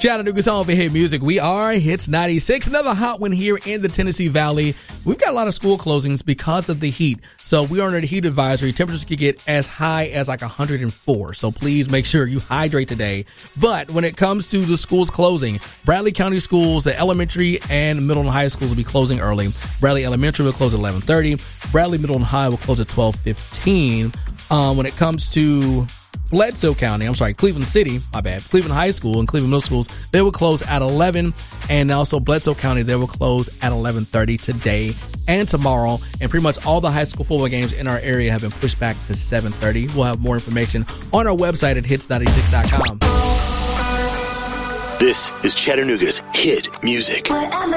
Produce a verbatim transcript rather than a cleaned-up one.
Chattanooga's home for hit music. We are Hits ninety-six. Another hot one here in the Tennessee Valley. We've got a lot of school closings because of the heat. So we are under the heat advisory. Temperatures can get as high as like one hundred four. So please make sure you hydrate today. But when it comes to the schools closing, Bradley County schools, the elementary and middle and high schools will be closing early. Bradley Elementary will close at eleven thirty. Bradley Middle and High will close at twelve fifteen. Um, when it comes to Bledsoe County, I'm sorry, Cleveland City, my bad, Cleveland High School and Cleveland Middle Schools, they will close at eleven, and also Bledsoe County, they will close at eleven thirty today and tomorrow, and pretty much all the high school football games in our area have been pushed back to seven thirty. We'll have more information on our website at hits ninety-six dot com. This is Chattanooga's Hit Music.